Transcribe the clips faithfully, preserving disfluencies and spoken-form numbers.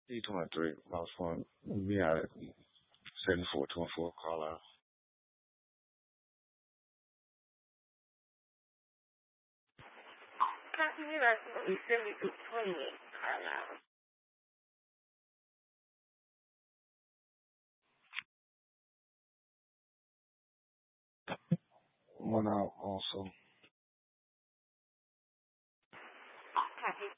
D twenty-three, Mouse Point. We'll be out at seventy-four twenty-four, Carlisle. Copy that. seventy-two twenty, Carlisle. One out also. Copy.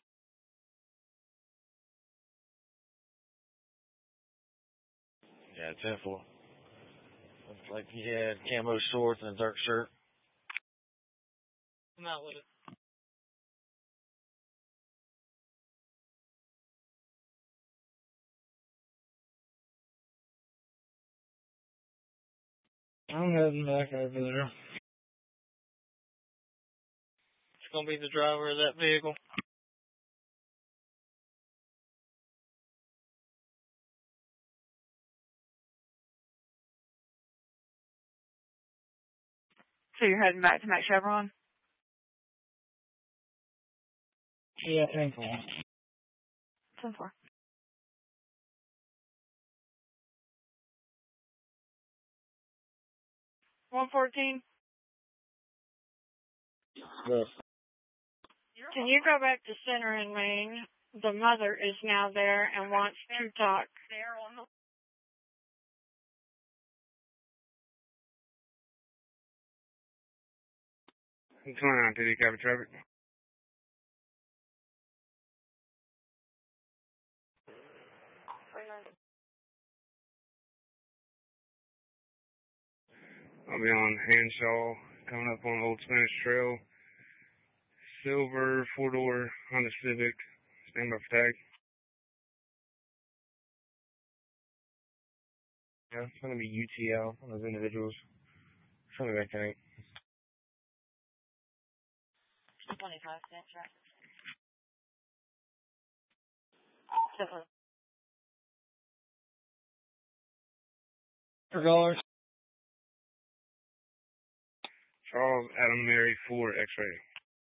Yeah, ten four. Looks like he had camo shorts and a dark shirt. I'm out with it. I'm heading back over there. It's gonna be the driver of that vehicle. So you're heading back to Mac Chevron? Yeah, ten four. ten four. one fourteen. Yes. Can you go back to Center in Maine? The mother is now there and wants to talk. What's going on, Diddy Copy Traffic? I'll be on Hanshaw, coming up on Old Spanish Trail. Silver, four-door Honda Civic. Stand by for tag. Yeah, it's going to be U T L on those individuals. Show me back tonight. twenty-five cents, right? For dollars. Charles Adam Mary four X-ray.